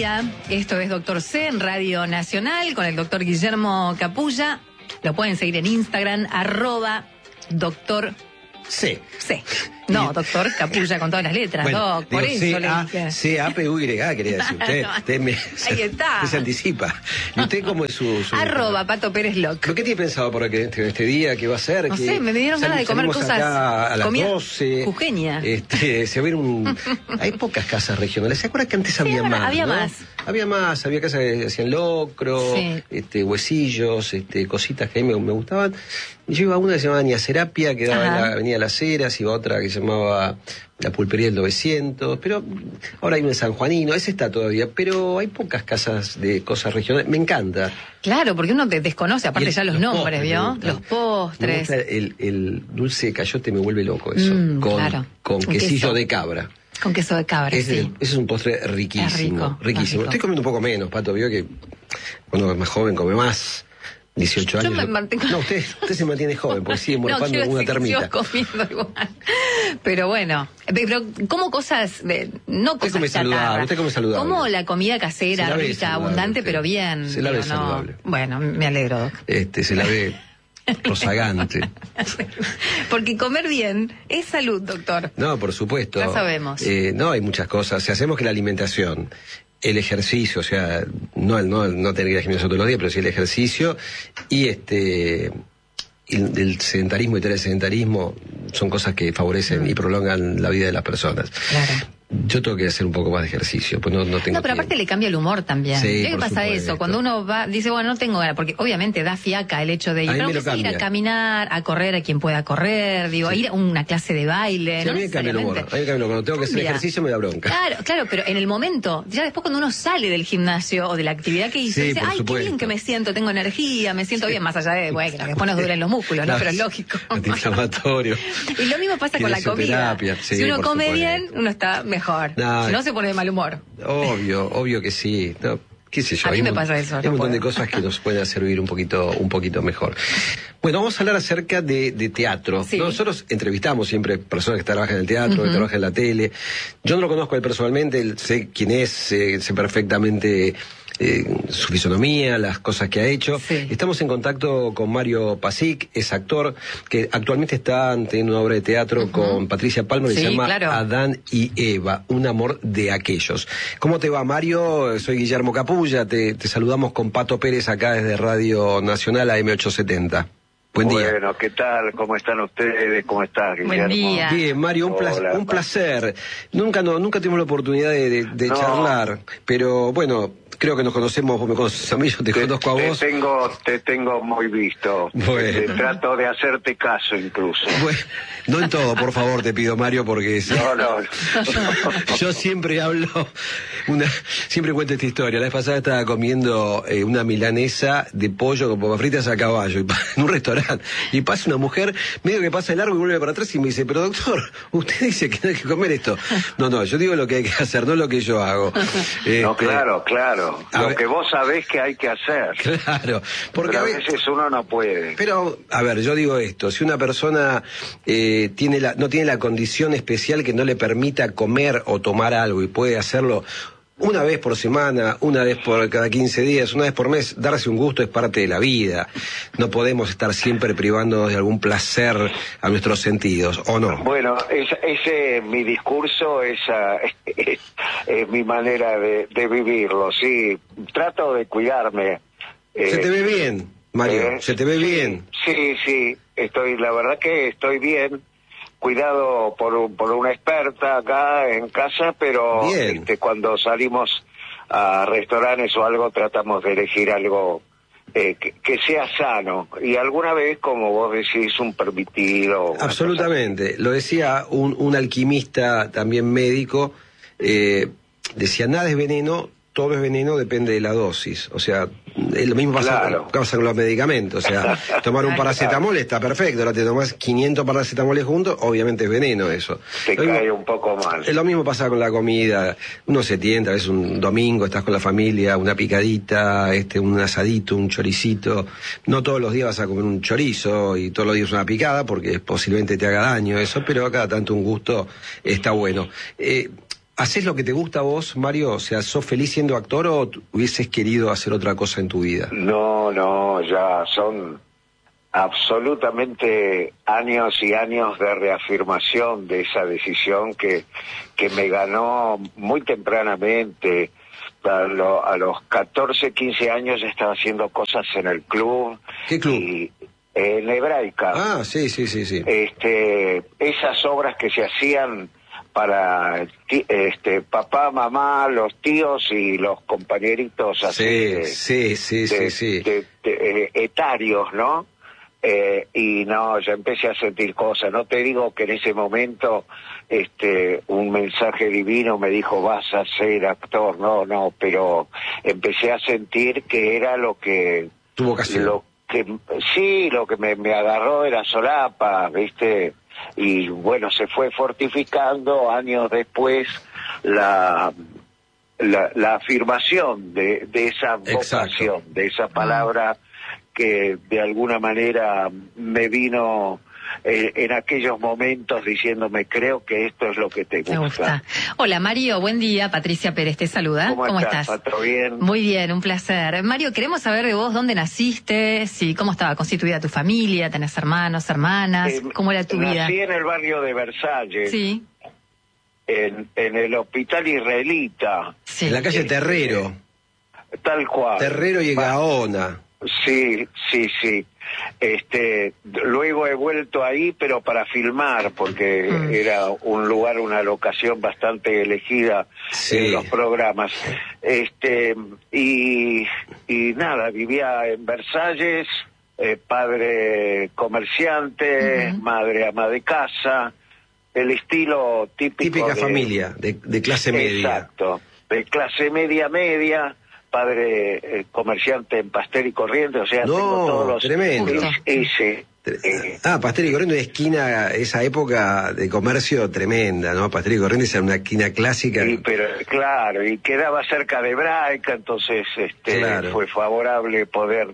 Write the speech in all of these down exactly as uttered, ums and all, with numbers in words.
día. Esto es Doctor C en Radio Nacional con el doctor Guillermo Capulla. Lo pueden seguir en Instagram, arroba doctor C. C. No, doctor Capulla con todas las letras, bueno, doc, por eso le dije. C A P U Y, quería decir usted. usted me, Ahí está. Se anticipa. ¿Y usted cómo es su...? su Arroba Pato Pérez Loc. ¿Qué tiene pensado por este, este día? ¿Qué va a ser? No que sé, me dieron ganas de comer cosas... A las comida doce. jujeña. Este, se ve un... Hay pocas casas regionales. ¿Se acuerdan que antes sí, había más? Había ¿no? más. Había más. Había casas que hacían locro, sí. este, huesillos, este, cositas que a mí me, me gustaban. Y yo iba a una que se llamaba Niacerapia, que daba en la avenida Las Heras, iba a otra que se llamaba la Pulpería del novecientos, pero ahora hay un San Juanino, ese está todavía, pero hay pocas casas de cosas regionales, me encanta. Claro, porque uno te desconoce, aparte el, ya los, los nombres, postres, ¿vio? Los postres. Me gusta el, el dulce de cayote, me vuelve loco eso, mm, con, claro. con, con quesillo queso. de cabra. Con queso de cabra, ese, sí. Ese es un postre riquísimo, es rico, riquísimo. rico. Estoy comiendo un poco menos, Pato, vio que cuando es más joven come más. dieciocho yo años. Me mantengo... No, usted, usted se mantiene joven, porque sigue morfando no, como una termita. Yo comiendo igual. Pero bueno, pero como cosas de, no usted cosas come saludable, usted come saludable. Como la comida casera, rica, abundante, usted. Pero bien. Se la ve no, saludable. Bueno, me alegro, Doc. Este, se la ve rozagante. Porque comer bien es salud, doctor. No, por supuesto. Ya sabemos. Eh, no, hay muchas cosas. Si hacemos que la alimentación, el ejercicio, o sea, no no, no tener que ir al gimnasio todos los días, pero sí el ejercicio y este el, el sedentarismo y el sedentarismo son cosas que favorecen mm. y prolongan la vida de las personas. Claro. Yo tengo que hacer un poco más de ejercicio, pues no, no tengo No, pero aparte tiempo. le cambia el humor también. Sí, ¿Qué pasa supuesto. eso? Cuando uno va, dice, bueno, no tengo ganas, porque obviamente da fiaca el hecho de ir, pero aunque sea ir a caminar, a correr a quien pueda correr, digo, sí. a ir a una clase de baile. Sí, no a mí me cambia el humor. A mí me cambia el humor. Cuando tengo que hacer Mira, ejercicio me da bronca. Claro, claro, pero en el momento, ya después cuando uno sale del gimnasio o de la actividad que hizo, sí, dice, ay, supuesto. qué bien que me siento, tengo energía, me siento sí. bien, más allá de, bueno, que después nos duelen los músculos, ¿no? no, pero es lógico. Antiinflamatorio. Y lo mismo pasa con la comida. Sí, si uno come supuesto. bien, uno está mejor. No, si no, se pone de mal humor. Obvio, obvio que sí. No, qué sé yo. A mí hay me un, pasa eso. Hay no un montón puedo. de cosas que nos pueden hacer vivir un poquito, un poquito mejor. Bueno, vamos a hablar acerca de, de teatro. Sí. Nosotros entrevistamos siempre personas que trabajan en el teatro, uh-huh. que trabajan en la tele. Yo no lo conozco a él personalmente, sé quién es, sé, sé perfectamente eh, su fisonomía, las cosas que ha hecho. Sí. Estamos en contacto con Mario Pasic, es actor, que actualmente está teniendo una obra de teatro uh-huh. con Patricia Palmer y sí, se llama claro. Adán y Eva, un amor de aquellos. ¿Cómo te va, Mario? Soy Guillermo Capulla, te, te saludamos con Pato Pérez acá desde Radio Nacional A M ochocientos setenta. Buen día. Bueno, ¿qué tal? ¿Cómo están ustedes? ¿Cómo estás, Guillermo? Buen día. Bien, Mario, un, placer, Hola, un placer. Nunca, no, nunca tuvimos la oportunidad de, de, de no. charlar, pero bueno, creo que nos conocemos, vos me conoces a mí, yo te, te conozco a vos. Te tengo, te tengo muy visto. Bueno. Te trato de hacerte caso incluso. Bueno, no en todo, por favor, te pido, Mario, porque no, no. yo siempre hablo, una, siempre cuento esta historia. La vez pasada estaba comiendo eh, una milanesa de pollo con papas fritas a caballo y, en un restaurante. Y pasa una mujer, medio que pasa el largo y vuelve para atrás y me dice, pero doctor, usted dice que no hay que comer esto. No, no, yo digo lo que hay que hacer, no lo que yo hago. Este, no, claro, claro. Lo ver, que vos sabés que hay que hacer. Claro. Porque pero a veces uno no puede. Pero, a ver, yo digo esto, si una persona eh, tiene la, no tiene la condición especial que no le permita comer o tomar algo y puede hacerlo una vez por semana, una vez por cada quince días, una vez por mes, darse un gusto es parte de la vida. No podemos estar siempre privándonos de algún placer a nuestros sentidos, ¿o no? Bueno, ese es eh, mi discurso, esa es, es mi manera de, de vivirlo, sí. Trato de cuidarme. Eh, ¿Se te ve bien, Mario? Eh, ¿Se te ve sí, bien? Sí, sí, estoy, la verdad que estoy bien. Cuidado por, por una experta acá en casa, pero este, cuando salimos a restaurantes o algo tratamos de elegir algo eh, que, que sea sano. Y alguna vez, como vos decís, un permitido. Absolutamente. Lo decía un, un alquimista, también médico, eh, decía, nada es veneno, todo es veneno, depende de la dosis. O sea, lo mismo pasa, claro. pasa con los medicamentos. O sea, tomar un paracetamol está perfecto. Ahora te tomas quinientos paracetamoles juntos, obviamente es veneno eso. Te lo cae mismo, un poco mal. Lo mismo pasa con la comida. Uno se tienta, a veces un domingo estás con la familia, una picadita, este, un asadito, un choricito. No todos los días vas a comer un chorizo y todos los días una picada porque posiblemente te haga daño eso, pero cada tanto un gusto está bueno. Eh, ¿Haces lo que te gusta a vos, Mario? O sea, ¿sos feliz siendo actor o hubieses querido hacer otra cosa en tu vida? No, no, ya son absolutamente años y años de reafirmación de esa decisión que, que me ganó muy tempranamente. A, lo, a los catorce, quince años ya estaba haciendo cosas en el club. ¿Qué club? Y, en Hebraica. Ah, sí, sí, sí, sí. Este, esas obras que se hacían para este papá, mamá, los tíos y los compañeritos así sí, de, sí, sí, de, sí, sí. de, de, de, etarios, ¿no? Eh, y no, ya empecé a sentir cosas. No te digo que en ese momento este un mensaje divino me dijo vas a ser actor, no, no, pero empecé a sentir que era lo que tu vocación. Lo que sí, lo que me, me agarró era solapa, ¿viste? Y bueno, se fue fortificando años después la la, la afirmación de, de esa vocación, exacto, de esa palabra que de alguna manera me vino eh, en aquellos momentos diciéndome creo que esto es lo que te gusta. Me gusta. Hola Mario, buen día, Patricia Pérez te saluda. ¿Cómo, ¿Cómo estás? estás? ¿Todo bien? Muy bien, un placer. Mario, queremos saber de vos dónde naciste, si cómo estaba constituida tu familia, tenés hermanos, hermanas, eh, cómo era tu nací vida. Nací en el barrio de Versalles. Sí. En, en el hospital israelita. Sí. En la calle Terrero. Tal cual. Terrero y Gaona. Sí, sí, sí. Este, luego he vuelto ahí, pero para filmar, porque mm. era un lugar, una locación bastante elegida sí. en los programas. Este, y, y nada, vivía en Versalles, eh, padre comerciante, uh-huh. madre ama de casa, el estilo típico. Típica de, familia, de, de clase media. Exacto, de clase media media. Padre eh, comerciante en Pastel y Corrientes, o sea, no, tengo todos los... tremendo. Ese, eh, ah, Pastel y Corrientes, una esquina, esa época de comercio tremenda, ¿no? Pastel y Corrientes era una esquina clásica. Sí, pero claro, y quedaba cerca de Hebraica, entonces este claro. fue favorable poder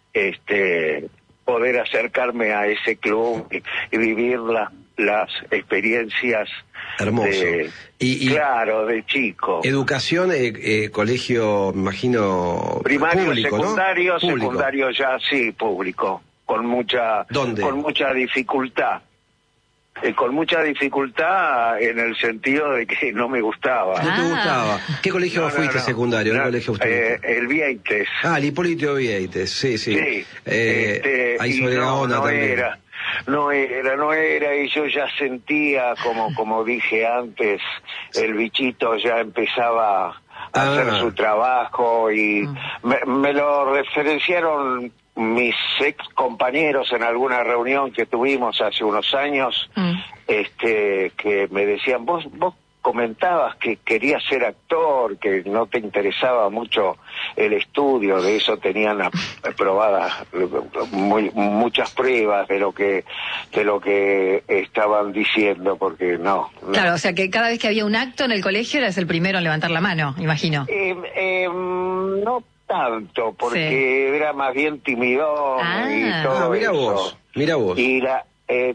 este poder acercarme a ese club y, y vivir la, las experiencias hermoso de, y, y claro de chico. Educación, eh, eh, colegio, me imagino primario, público, secundario, ¿no? Público. secundario ya sí público, con mucha ¿Dónde? con mucha dificultad. Eh, con mucha dificultad en el sentido de que no me gustaba. ¿No te gustaba? ¿Qué colegio no, no, fuiste no, secundario? No, ¿Qué colegio eh, el Vieites. Ah, el Hipólito Vieites, sí, sí. Sí. Eh, este, ahí sobre no, Gaona no también. Era, no era, no era, y yo ya sentía, como, como dije antes, el bichito ya empezaba a ah. hacer su trabajo y mm. me, me lo referenciaron mis ex compañeros en alguna reunión que tuvimos hace unos años, mm. este, que me decían, vos, vos comentabas que querías ser actor, que no te interesaba mucho el estudio, de eso tenían aprobadas muy, muchas pruebas de lo que, de lo que estaban diciendo, porque no, no. Claro, o sea que cada vez que había un acto en el colegio eras el primero en levantar la mano, imagino. Eh, eh, no tanto, porque sí. era más bien timidón ah, y todo ah, mira eso. Vos, mira vos. Y la, eh,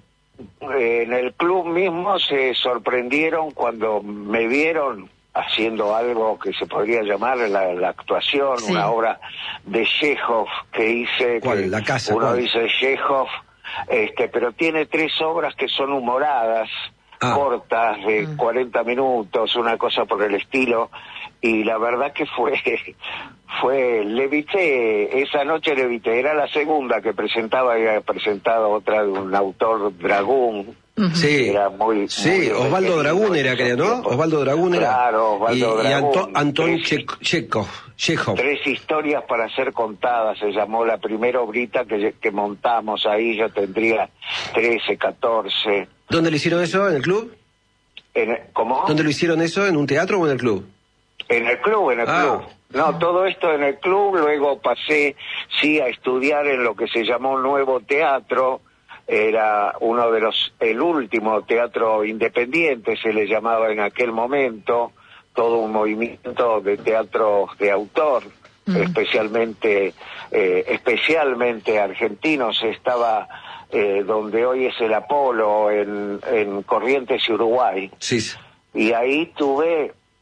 en el club mismo se sorprendieron cuando me vieron haciendo algo que se podría llamar la, la actuación, sí. una obra de Chekhov que hice. ¿Cuál? Que La casa. Uno ¿cuál? dice Chekhov, este, pero tiene tres obras que son humoradas. Ah. cortas de mm. cuarenta minutos, una cosa por el estilo, y la verdad que fue fue levité, esa noche levité, era la segunda que presentaba, había presentado otra de un autor Dragún. Sí, era muy, sí, muy Osvaldo Dragún era, creo, ¿no? Tiempos. Osvaldo Dragún era. Claro, Osvaldo y, Dragún. Y Anto, Antón tres, Chekhov, Chekhov. Tres historias para ser contadas, se llamó la primera obrita que, que montamos ahí, yo tendría trece, catorce. ¿Dónde le hicieron eso? ¿En el club? En, ¿Cómo? ¿Dónde lo hicieron eso? ¿En un teatro o en el club? En el club, en el ah. club. No, todo esto en el club, luego pasé, sí, a estudiar en lo que se llamó Nuevo Teatro, era uno de los, el último teatro independiente, se le llamaba en aquel momento, todo un movimiento de teatro de autor, mm. especialmente, eh, especialmente argentinos, estaba... Eh, donde hoy es el Apolo, en, en Corrientes y Uruguay. Sí. Y ahí tuve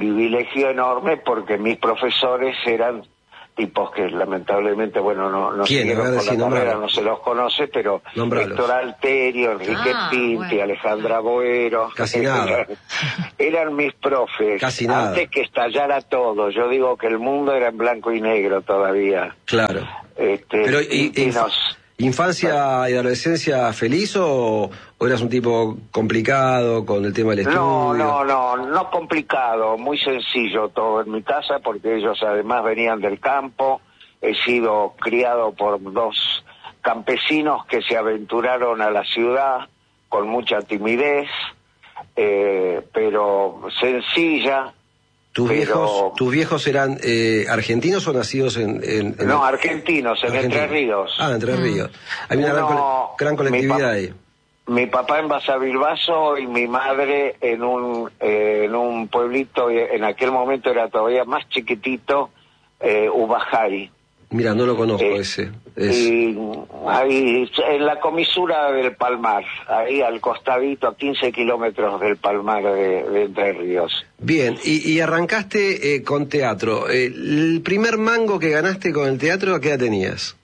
privilegio enorme porque mis profesores eran tipos que lamentablemente, bueno, no, no siguieron con la carrera, nombrado. No se los conoce, pero Nombralos. Héctor Alterio, Enrique ah, Pinti, bueno. Alejandra Boero. Casi nada. Eran, eran mis profes. Casi nada. Antes que estallara todo. Yo digo que el mundo era en blanco y negro todavía. Claro. Este, Pero, y, y, y inf nos... ¿Infancia y adolescencia feliz o, o eras un tipo complicado con el tema del estudio? No, no, no, no complicado, muy sencillo todo en mi casa porque ellos además venían del campo. He sido criado por dos campesinos que se aventuraron a la ciudad con mucha timidez, eh, pero sencilla. ¿Tus, pero... viejos, ¿Tus viejos eran eh, argentinos o nacidos en...? en, en no, argentinos, en Argentina. Entre Ríos. Ah, Entre Ríos. Hay una Uno, gran, gran colectividad ahí. Mi papá en Basavilbaso y mi madre en un eh, en un pueblito, en aquel momento era todavía más chiquitito, eh, Ubajari. Mira, no lo conozco eh, ese. Es... Y ahí, en la comisura del Palmar, ahí al costadito, a quince kilómetros del Palmar de, de Entre Ríos. Bien, y, y arrancaste eh, con teatro. Eh, ¿El primer mango que ganaste con el teatro, a qué edad tenías?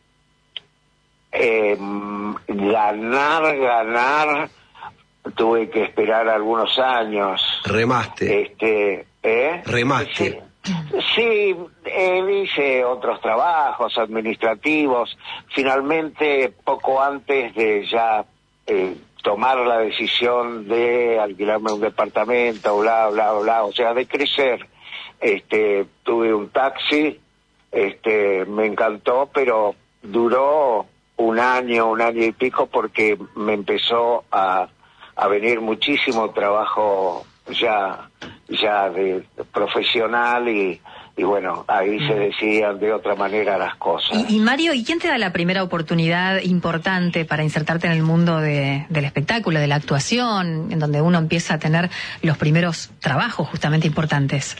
Eh, ganar, ganar, tuve que esperar algunos años. Remaste. Este, ¿eh? Remaste. Sí. Sí, eh, hice otros trabajos administrativos. Finalmente, poco antes de ya eh, tomar la decisión de alquilarme un departamento, bla, bla, bla, o sea, de crecer, este, tuve un taxi, este, me encantó, pero duró un año, un año y pico, porque me empezó a, a venir muchísimo trabajo ya ya de, de profesional y, y bueno, ahí se decían de otra manera las cosas. Y, y Mario, ¿y quién te da la primera oportunidad importante para insertarte en el mundo de, del espectáculo, de la actuación, en donde uno empieza a tener los primeros trabajos justamente importantes?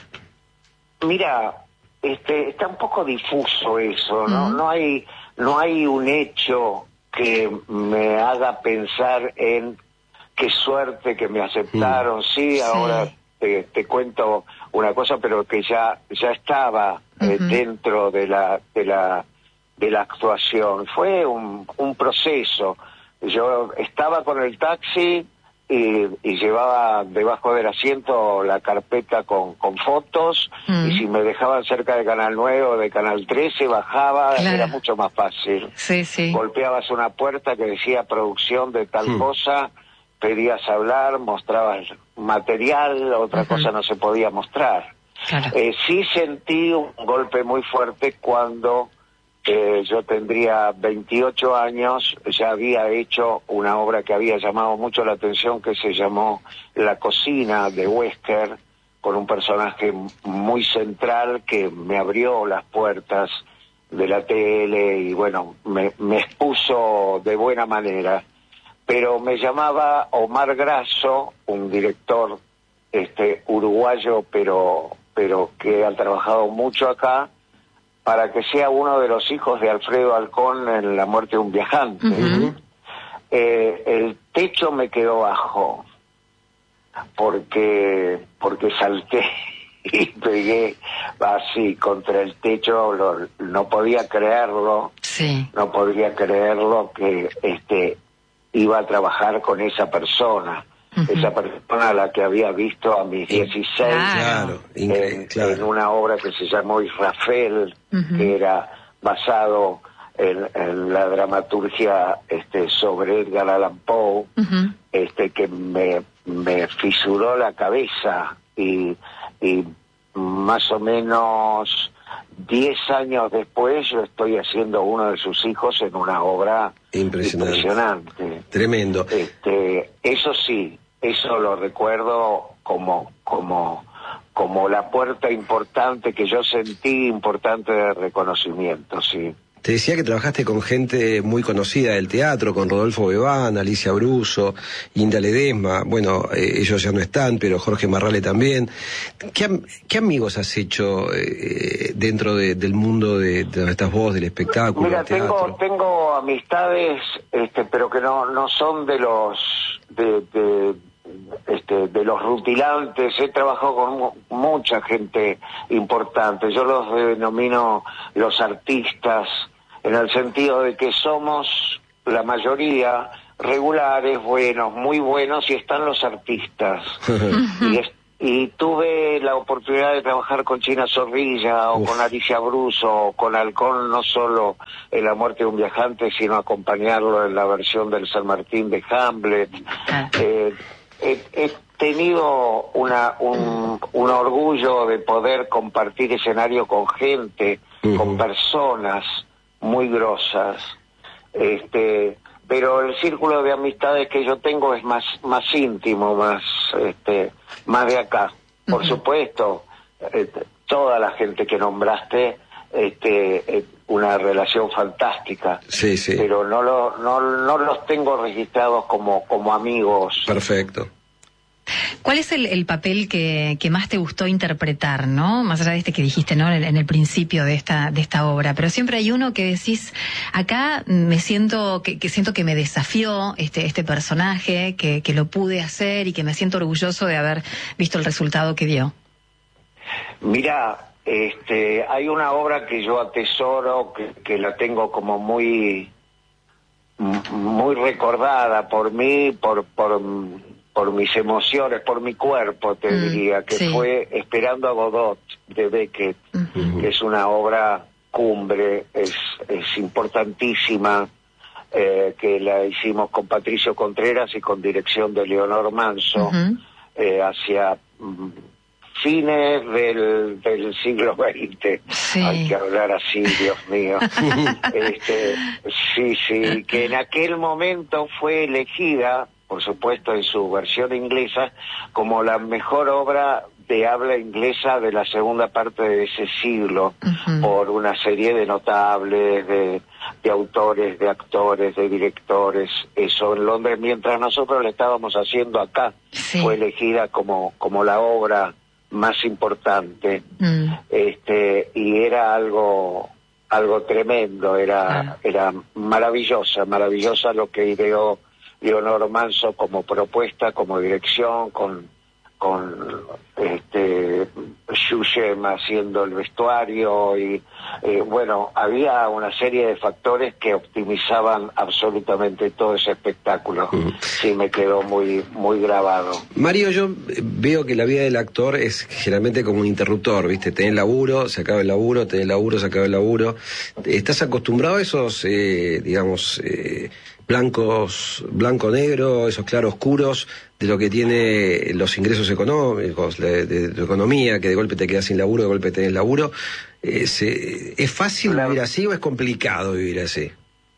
Mira, este, está un poco difuso eso, ¿no? Uh-huh. No hay, no hay un hecho que me haga pensar en qué suerte que me aceptaron, sí, sí. Ahora te, te cuento una cosa, pero que ya ya estaba eh, uh-huh. dentro de la de la de la actuación. Fue un, un proceso. Yo estaba con el taxi y, y llevaba debajo del asiento la carpeta con, con fotos, uh-huh. y si me dejaban cerca de Canal nueve o de Canal trece bajaba, claro. Era mucho más fácil. Sí, sí. Golpeabas una puerta que decía producción de tal uh-huh. cosa, pedías hablar, mostrabas material, otra uh-huh. cosa no se podía mostrar. Claro. Eh, sí sentí un golpe muy fuerte cuando eh, yo tendría veintiocho años, ya había hecho una obra que había llamado mucho la atención, que se llamó La Cocina, de Wesker, con un personaje muy central que me abrió las puertas de la tele y bueno, me, me expuso de buena manera. Pero me llamaba Omar Grasso, un director este uruguayo, pero pero que ha trabajado mucho acá, para que sea uno de los hijos de Alfredo Alcón en La Muerte de un Viajante. Uh-huh. Eh, el techo me quedó bajo, porque porque salté y pegué así contra el techo, lo, no podía creerlo, sí. no podía creerlo que este iba a trabajar con esa persona, uh-huh. esa persona a la que había visto a mis dieciséis, claro, en, claro. en una obra que se llamó Israfel, uh-huh. que era basado en, en la dramaturgia este, sobre Edgar Allan Poe, uh-huh. este, que me, me fisuró la cabeza y, y más o menos diez años después yo estoy haciendo uno de sus hijos en una obra impresionante. impresionante. Tremendo. Este, eso sí, eso lo recuerdo como, como, como la puerta importante que yo sentí, importante de reconocimiento, sí. Te decía que trabajaste con gente muy conocida del teatro, con Rodolfo Bebán, Alicia Bruso, Inda Ledesma, bueno, eh, ellos ya no están, pero Jorge Marrale también. ¿Qué, am qué amigos has hecho eh, dentro de, del mundo de, de donde estás vos, del espectáculo? Mira, del tengo tengo amistades, este, pero que no no son de los de, de este, de los rutilantes, he trabajado con mucha gente importante. Yo los denomino los artistas, en el sentido de que somos la mayoría regulares, buenos, muy buenos, y están los artistas. y, es, y tuve la oportunidad de trabajar con China Zorrilla, o Uf. con Alicia Bruso, o con Halcón, no solo en La muerte de un viajante, sino acompañarlo en la versión del San Martín de Hamlet. Eh, he, he tenido una, un, un orgullo de poder compartir escenario con gente, uh-huh. con personas muy grosas. Este... pero el círculo de amistades que yo tengo es más más íntimo, más este más de acá. Por uh-huh. supuesto, eh, toda la gente que nombraste, este eh, una relación fantástica. Sí, sí. Pero no lo no no los tengo registrados como como amigos. Perfecto. ¿Cuál es el, el papel que, que más te gustó interpretar, no? Más allá de este que dijiste, ¿no? En, en el principio de esta de esta obra, pero siempre hay uno que decís, acá me siento que, que siento que me desafió este este personaje, que, que lo pude hacer y que me siento orgulloso de haber visto el resultado que dio. Mira, este, hay una obra que yo atesoro, que, que la tengo como muy muy recordada por mí, por por por mis emociones, por mi cuerpo, te mm, diría, que sí. fue Esperando a Godot, de Beckett, uh-huh. que es una obra cumbre, es, es importantísima, eh, que la hicimos con Patricio Contreras y con dirección de Leonor Manso, uh-huh. eh, hacia um, fines del, del siglo veinte. Sí. Hay que hablar así, Dios mío. este, sí, sí, que en aquel momento fue elegida, por supuesto en su versión inglesa, como la mejor obra de habla inglesa de la segunda parte de ese siglo, uh-huh. por una serie de notables, de, de autores, de actores, de directores, eso en Londres, mientras nosotros la estábamos haciendo acá, sí. fue elegida como, como la obra más importante, mm. este, y era algo, algo tremendo, era, ah. era maravillosa, maravillosa lo que ideó Leonor Manso como propuesta, como dirección, con con este Shushem haciendo el vestuario y eh, bueno, había una serie de factores que optimizaban absolutamente todo ese espectáculo. Uh-huh. Sí, me quedó muy muy grabado. Mario, yo veo que la vida del actor es generalmente como un interruptor, ¿viste? Tenés laburo, se acaba el laburo, tenés laburo, se acaba el laburo. ¿Estás acostumbrado a esos, eh, digamos, eh, blancos, blanco-negro, esos claroscuros de lo que tiene los ingresos económicos, de, de, de tu economía, que de golpe te quedas sin laburo, de golpe tenés laburo? ¿Es, ¿es fácil la... vivir así o es complicado vivir así?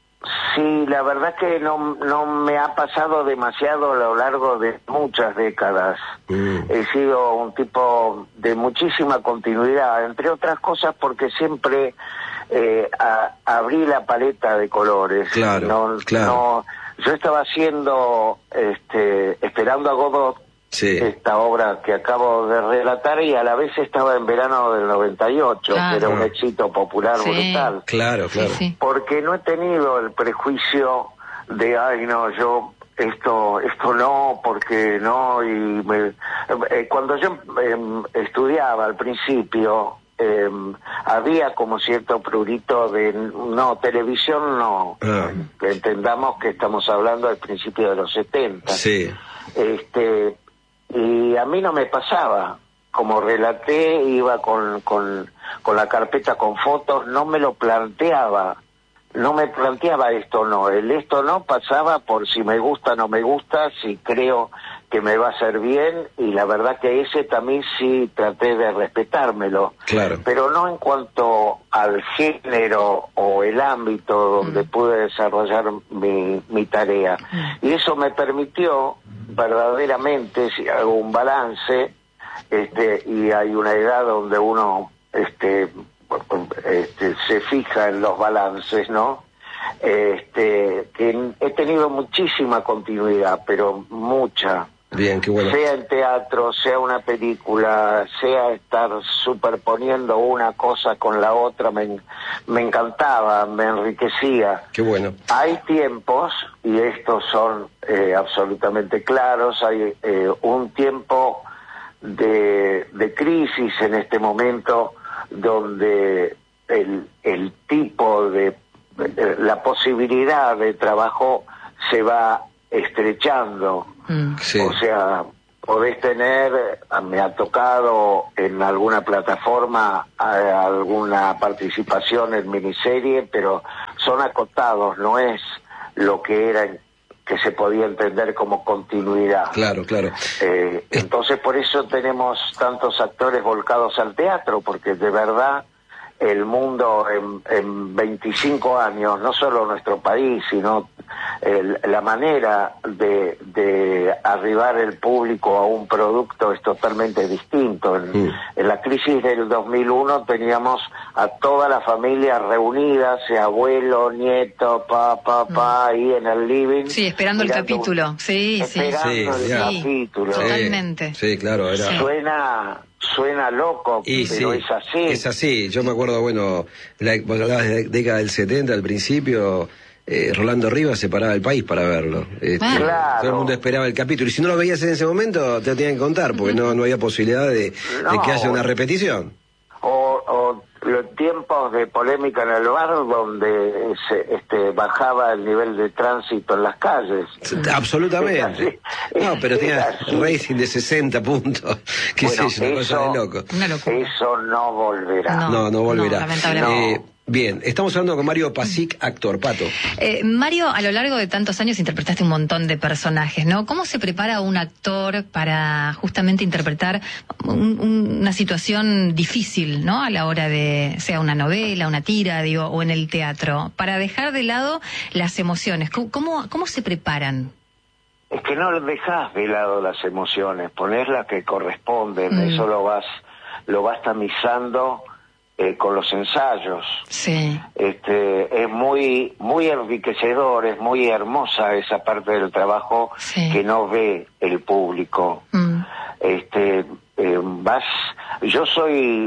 Sí, la verdad que no, no me ha pasado demasiado a lo largo de muchas décadas. Mm. He sido un tipo de muchísima continuidad, entre otras cosas porque siempre eh, a, abrí la paleta de colores. Claro, no, claro. No, yo estaba haciendo, este, Esperando a Godot, sí. esta obra que acabo de relatar, y a la vez estaba en verano del noventa y ocho, claro. que era un éxito popular sí. brutal. Claro, claro. Sí, sí. Porque no he tenido el prejuicio de, ay, no, yo esto esto no, porque no, y me, eh, cuando yo eh, estudiaba al principio, eh, había como cierto prurito de, no, televisión no, ah. que entendamos que estamos hablando del principio de los setenta. Sí. Este, y a mí no me pasaba, como relaté, iba con, con, con la carpeta con fotos, no me lo planteaba, no me planteaba esto no, el esto no pasaba por si me gusta, no me gusta, si creo que me va a hacer bien, y la verdad que ese también sí traté de respetármelo, claro. pero no en cuanto al género o el ámbito donde mm. pude desarrollar mi, mi tarea, mm. y eso me permitió verdaderamente, si hago un balance, este, y hay una edad donde uno este, este se fija en los balances, ¿no? Este, que he tenido muchísima continuidad, pero mucha, Bien, qué bueno. Sea el teatro, sea una película, sea estar superponiendo una cosa con la otra, me, me encantaba, me enriquecía. Qué bueno. Hay tiempos, y estos son eh, absolutamente claros, hay eh, un tiempo de, de crisis en este momento donde el, el tipo de, de, la posibilidad de trabajo se va estrechando. Mm. Sí. O sea, podés tener, me ha tocado en alguna plataforma alguna participación en miniserie, pero son acotados, no es lo que era, que se podía entender como continuidad. Claro, claro. Eh, entonces por eso tenemos tantos actores volcados al teatro, porque de verdad el mundo en, en veinticinco años, no solo nuestro país, sino el, la manera de, de arribar el público a un producto es totalmente distinto. En, mm. en la crisis del dos mil uno teníamos a toda la familia reunida, sea abuelo, nieto, pa, pa, pa, mm. ahí en el living. Sí, esperando el capítulo. Sí, esperando sí. el sí. capítulo. Totalmente. Sí, claro. Era... Sí. Suena... Suena loco, y pero sí, es así. Es así. Yo me acuerdo, bueno, la, vos hablabas de la década del setenta, al principio, eh, Rolando Rivas se paraba el país para verlo. Este, ah. Claro. Todo el mundo esperaba el capítulo. Y si no lo veías en ese momento, te lo tenían que contar, porque no, no había posibilidad de, no. de que haya una repetición. O, o los tiempos de polémica en el bar donde se, este, bajaba el nivel de tránsito en las calles. Absolutamente. No, pero tenía rating de sesenta puntos. Qué bueno, sé yo, una eso, cosa de loco. Eso no volverá. No, no, no volverá. No, lamentablemente. Eh, Bien, estamos hablando con Mario Pasic, actor. Pato. Eh, Mario, a lo largo de tantos años interpretaste un montón de personajes, ¿no? ¿Cómo se prepara un actor para justamente interpretar un, un, una situación difícil, ¿no? A la hora de, sea una novela, una tira, digo, o en el teatro, para dejar de lado las emociones. ¿Cómo, cómo se preparan? Es que no dejas de lado las emociones, ponés las que corresponden, mm. eso lo vas, lo vas tamizando. Eh, con los ensayos. Sí. Este, es muy muy enriquecedor, es muy hermosa esa parte del trabajo sí. que no ve el público. Mm. Este, eh, vas, yo soy,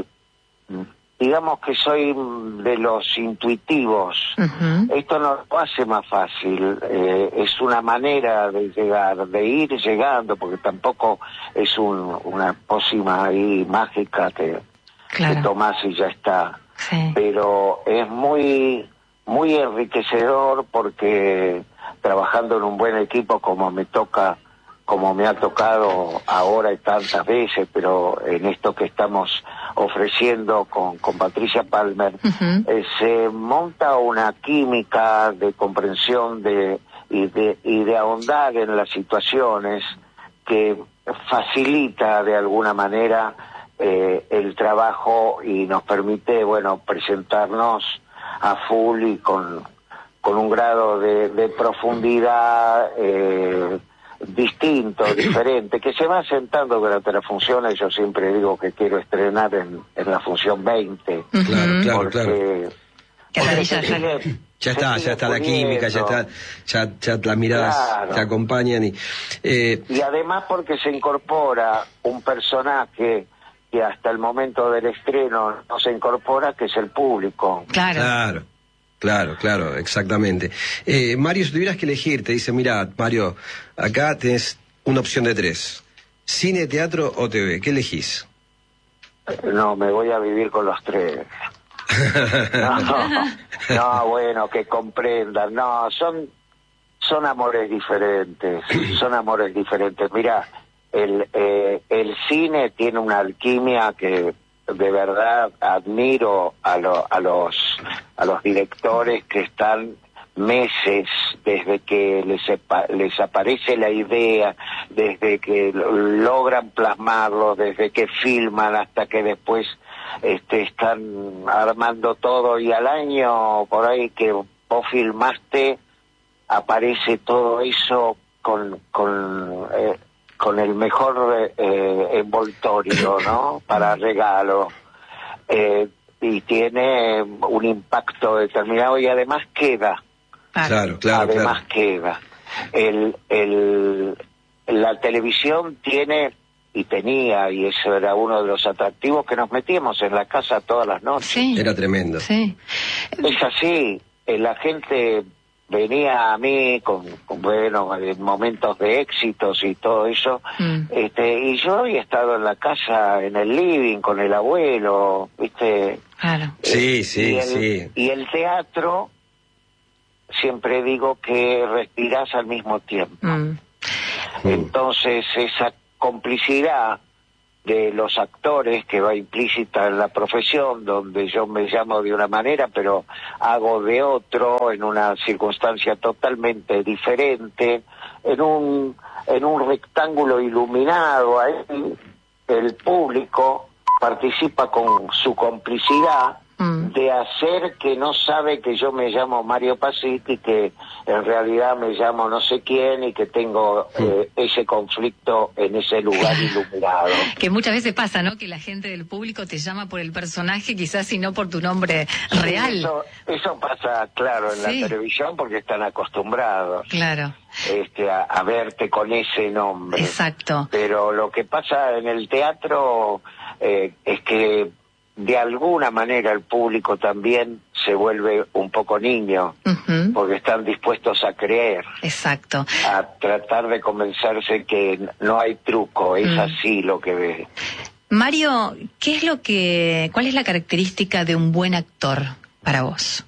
digamos que soy de los intuitivos. Uh-huh. Esto no lo hace más fácil, eh, es una manera de llegar, de ir llegando, porque tampoco es un, una pócima ahí mágica que Claro. que tomás y ya está. Sí. Pero es muy muy enriquecedor porque trabajando en un buen equipo como me toca, como me ha tocado ahora y tantas veces, pero en esto que estamos ofreciendo con, con Patricia Palmer, uh-huh. eh, se monta una química de comprensión de y de y de ahondar en las situaciones que facilita de alguna manera Eh, el trabajo y nos permite, bueno, presentarnos a full y con, con un grado de, de profundidad eh, distinto, diferente, que se va sentando durante las funciones. Yo siempre digo que quiero estrenar en, en la función veinte. Claro, claro, porque, claro. Porque ya, sigue, ya está, ya está la química, ya está, ya, ya las miradas claro. te acompañan y... Eh... Y además porque se incorpora un personaje que hasta el momento del estreno no se incorpora, que es el público. Claro. Claro, claro, claro, exactamente. Eh, Mario, si tuvieras que elegir, te dice, mira, Mario, acá tenés una opción de tres. Cine, teatro o T V, ¿qué elegís? No, me voy a vivir con los tres. No, no, bueno, que comprendan. No, son, son amores diferentes, son amores diferentes. Mirá, El, eh, el cine tiene una alquimia que de verdad admiro a, lo, a los a los directores que están meses desde que les, les aparece la idea, desde que logran plasmarlo, desde que filman hasta que después este, están armando todo, y al año por ahí que vos filmaste aparece todo eso con con eh, con el mejor eh, envoltorio, ¿no? Para regalo. Eh, y tiene un impacto determinado y además queda. Claro, claro. Además claro. queda. El, el, la televisión tiene y tenía, y eso era uno de los atractivos, que nos metíamos en la casa todas las noches. Sí. Era tremendo. Sí. Es así, eh, la gente venía a mí con, con bueno, en momentos de éxitos y todo eso, mm. este, y yo había estado en la casa, en el living, con el abuelo, ¿viste? Claro. Eh, sí, sí, y el, sí. Y el teatro, siempre digo que respirás al mismo tiempo. Mm. Entonces, esa complicidad de los actores que va implícita en la profesión, donde yo me llamo de una manera pero hago de otro, en una circunstancia totalmente diferente, en un en un rectángulo iluminado, ahí el público participa con su complicidad mm. de hacer que no sabe que yo me llamo Mario Pasic y que en realidad me llamo no sé quién y que tengo mm. eh, ese conflicto en ese lugar iluminado. Que muchas veces pasa, ¿no? Que la gente del público te llama por el personaje quizás y no por tu nombre real. Sí, eso, eso pasa, claro, en sí. la televisión porque están acostumbrados. Claro. Este, a, a verte con ese nombre. Exacto. Pero lo que pasa en el teatro eh, es que de alguna manera el público también se vuelve un poco niño, uh-huh. porque están dispuestos a creer. Exacto. A tratar de convencerse que no hay truco, es mm. así lo que ve. Mario, ¿qué es lo que, cuál es la característica de un buen actor para vos?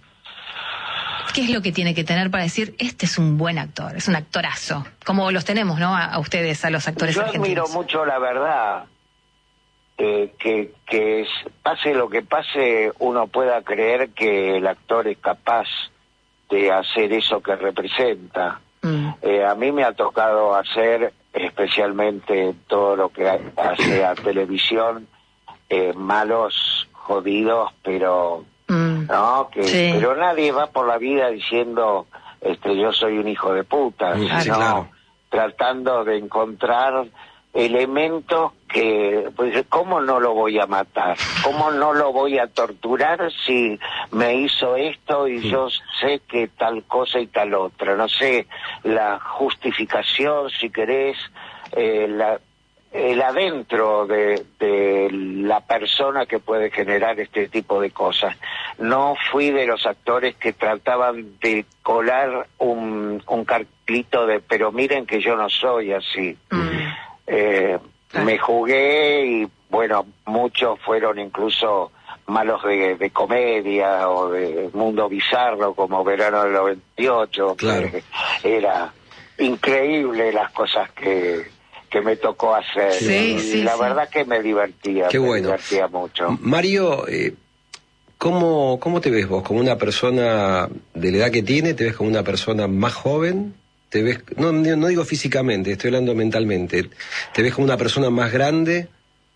¿Qué es lo que tiene que tener para decir, este es un buen actor, es un actorazo? Como los tenemos, ¿no? A, a ustedes, a los actores Yo argentinos. Yo admiro mucho la verdad. Eh, que, que pase lo que pase, uno pueda creer que el actor es capaz de hacer eso que representa. Mm. Eh, a mí me ha tocado hacer, especialmente todo lo que hace a televisión, eh, malos, jodidos, pero mm. no, que sí. pero nadie va por la vida diciendo, este, yo soy un hijo de puta, sí, sino claro. tratando de encontrar elementos que, pues, ¿cómo no lo voy a matar? ¿Cómo no lo voy a torturar si me hizo esto y sí. yo sé que tal cosa y tal otra? No sé, la justificación, si querés, eh, la, el adentro de, de la persona que puede generar este tipo de cosas. No fui de los actores que trataban de colar un, un cartelito de, pero miren que yo no soy así. Mm. Eh, ah. Me jugué y bueno, muchos fueron incluso malos de, de comedia o de mundo bizarro como Verano del noventa y ocho. Claro. Era increíble las cosas que, que me tocó hacer. Sí, y sí, la sí. verdad que me divertía, Qué me bueno. divertía mucho. Mario, eh, ¿cómo, ¿cómo te ves vos? ¿Como una persona de la edad que tiene? ¿Te ves como una persona más joven? ¿Te ves, no, no digo físicamente, estoy hablando mentalmente, ¿te ves como una persona más grande?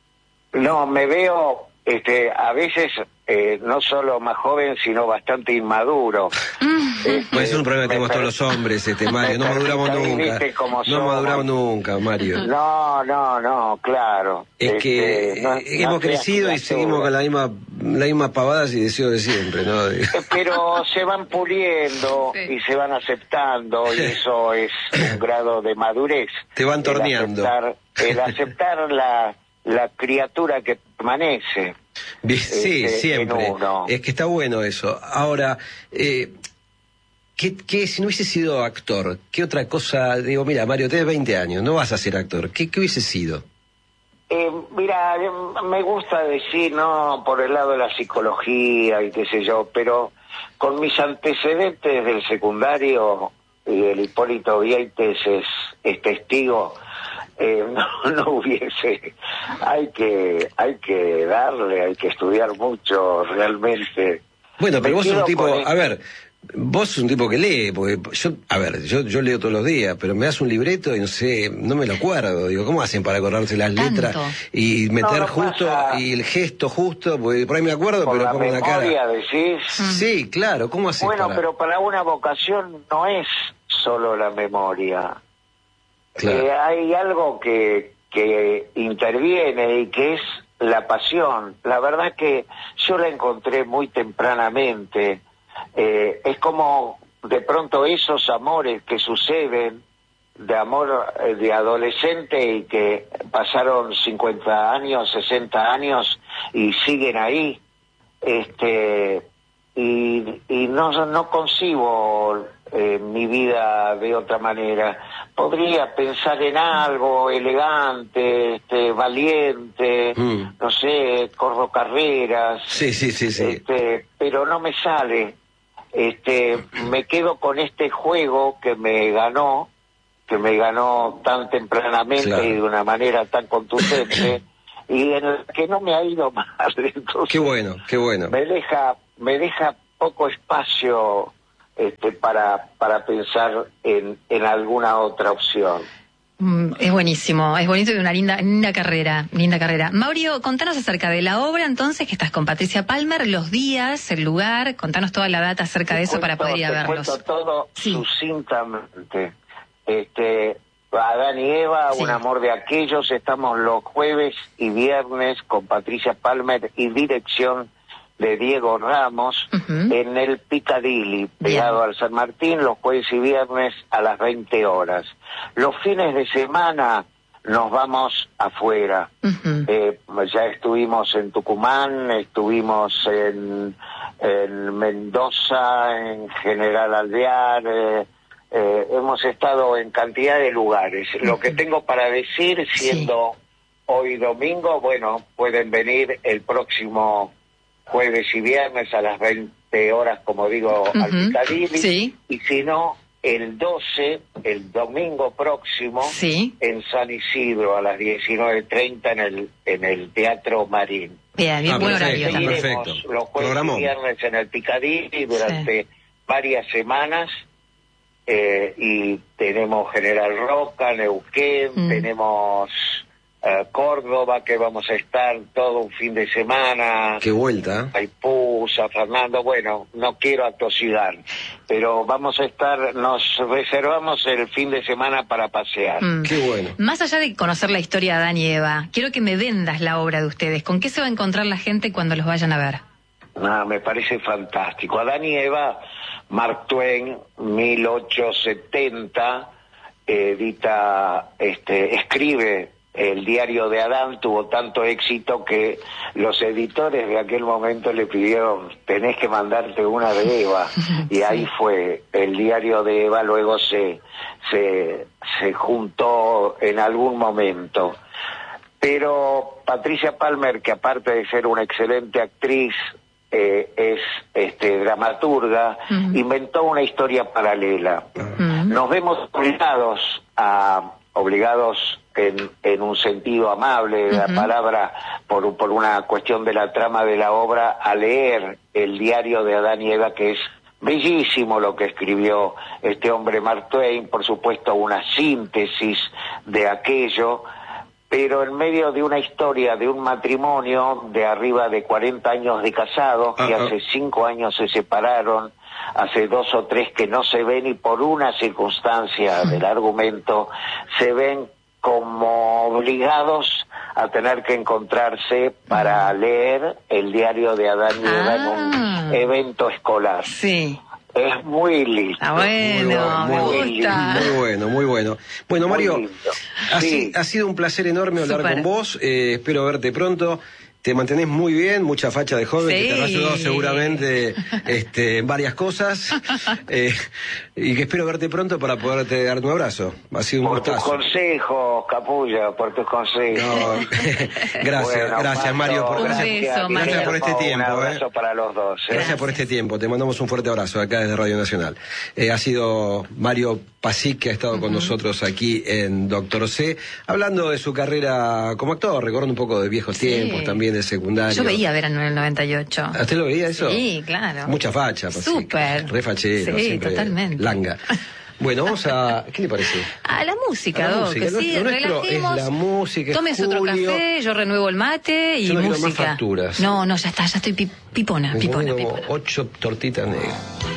No, me veo este, a veces eh, no solo más joven, sino bastante inmaduro. Este, bueno, es un problema que tenemos todos los hombres, este Mario, no maduramos nunca. No maduramos nunca, Mario. No, no, no, claro. Es este, que no, hemos no crecido y seguimos con la misma, la misma pavadas y deseo de siempre, ¿no? Pero se van puliendo sí. y se van aceptando, y eso es un grado de madurez. Te van torneando. El aceptar, el aceptar la, la criatura que permanece. Sí, este, siempre. Es que está bueno eso. Ahora, eh, ¿qué, qué, si no hubiese sido actor, qué otra cosa? Digo, mira, Mario, tenés veinte años, no vas a ser actor. ¿Qué, qué hubiese sido? Eh, mira, me gusta decir, no, por el lado de la psicología y qué sé yo, pero con mis antecedentes del secundario, y el Hipólito Vieites es, es testigo, eh, no, no hubiese, hay que, hay que darle, hay que estudiar mucho realmente. Bueno, pero Me vos sos un tipo, el... a ver, vos sos un tipo que lee, porque yo, a ver, yo, yo leo todos los días, pero me das un libreto y no sé, no me lo acuerdo, digo, ¿cómo hacen para acordarse las letras y meter no, no justo pasa... y el gesto justo? Porque por ahí me acuerdo, por pero la pongo una cara. memoria, decís. Sí, claro, ¿cómo haces? Bueno, para... pero para una vocación no es solo la memoria. Claro. Eh, hay algo que, que interviene y que es la pasión. La verdad que yo la encontré muy tempranamente. Eh, es como de pronto esos amores que suceden de amor eh, de adolescente y que pasaron cincuenta años, sesenta años y siguen ahí, este y, y no, no concibo eh, mi vida de otra manera. Podría pensar en algo elegante, este, valiente, mm. no sé, corro carreras, sí, sí, sí, sí. Este, pero no me sale. Este, me quedo con este juego que me ganó, que me ganó tan tempranamente, claro, y de una manera tan contundente, y en el que no me ha ido mal. Entonces, qué bueno, qué bueno. Me deja, me deja poco espacio este, para, para pensar en, en alguna otra opción. Mm, es buenísimo, es bonito y una linda, linda carrera, linda carrera. Mauricio, contanos acerca de la obra entonces, que estás con Patricia Palmer, los días, el lugar, contanos toda la data acerca te de eso cuento, para poder ir a verlos. Te cuento todo sí. sucintamente. Este, Adán y Eva, sí. Un amor de aquellos, estamos los jueves y viernes con Patricia Palmer y dirección de Diego Ramos, uh-huh, en el Piccadilly, pegado Bien. al San Martín, los jueves y viernes a las veinte horas. Los fines de semana nos vamos afuera. Uh-huh. Eh, ya estuvimos en Tucumán, estuvimos en, en Mendoza, en General Alvear, eh, eh, hemos estado en cantidad de lugares. Uh-huh. Lo que tengo para decir, siendo sí. hoy domingo, bueno, pueden venir el próximo jueves y viernes a las veinte horas, como digo, uh-huh, al Piccadilly, sí. y si no, el doce, el domingo próximo, sí. en San Isidro, a las diecinueve treinta en el en el Teatro Marín. Bien, bien, ah, buen horario. Perfecto. Los jueves Programó. y viernes en el Piccadilly durante sí. varias semanas, eh, y tenemos General Roca, Neuquén, mm. tenemos... Uh, Córdoba, que vamos a estar todo un fin de semana. ¡Qué vuelta! Maipú, San Fernando, bueno, no quiero atosigar, pero vamos a estar, nos reservamos el fin de semana para pasear. Mm. ¡Qué bueno! Más allá de conocer la historia de Adán y Eva, quiero que me vendas la obra de ustedes. ¿Con qué se va a encontrar la gente cuando los vayan a ver? Ah, me parece fantástico. Adán y Eva, Mark Twain, mil ochocientos setenta, edita, este, escribe El diario de Adán, tuvo tanto éxito que los editores de aquel momento le pidieron, tenés que mandarte una de Eva, y ahí fue el diario de Eva. Luego se, se, se juntó en algún momento. Pero Patricia Palmer, que aparte de ser una excelente actriz, eh, es este, dramaturga, uh-huh, inventó una historia paralela. Uh-huh. Nos vemos obligados a obligados en, en un sentido amable de la uh-huh. palabra, por, por una cuestión de la trama de la obra, a leer el diario de Adán y Eva, que es bellísimo lo que escribió este hombre Mark Twain, por supuesto una síntesis de aquello, pero en medio de una historia de un matrimonio de arriba de cuarenta años de casados, que uh-huh. hace cinco años se separaron, hace dos o tres que no se ven, y por una circunstancia del argumento se ven como obligados a tener que encontrarse para leer el diario de Adán y Eva ah. en un evento escolar. Sí. Es muy lindo. Ah, bueno, muy, me muy, gusta. Muy bueno, muy bueno. Bueno, Mario, ha, sí. ha sido un placer enorme hablar Super. con vos. Eh, espero verte pronto. Te mantenés muy bien, mucha facha de joven, sí. que te habrá ayudado seguramente este, en varias cosas. Eh, y que espero verte pronto para poderte dar un abrazo. Ha sido un por gustazo. Por tus consejos, Capullo, por tus consejos. No, gracias, bueno, gracias Mario. Por, un gracias, beso, Mario. Gracias por este tiempo. Un abrazo eh. para los dos. Eh. Gracias, gracias por este tiempo. Te mandamos un fuerte abrazo acá desde Radio Nacional. Eh, ha sido Mario Pasic, que ha estado uh-huh. con nosotros aquí en Doctor C, hablando de su carrera como actor, recordando un poco de viejos sí. tiempos, también de secundario. Yo veía Verano en el noventa y ocho. ¿Usted lo veía eso? Sí, claro. Mucha facha, Pasic. Súper. Re fachero, sí, siempre totalmente. Langa. Bueno, vamos a... ¿Qué le parece? A la música, a la Doc, música. que sí, lo nuestro relajemos. Es la música, Tómese otro café, yo renuevo el mate y yo no música. Quiero más facturas. No, no, ya está, ya estoy pi- pipona, pipona, como pipona. Ocho tortitas negras.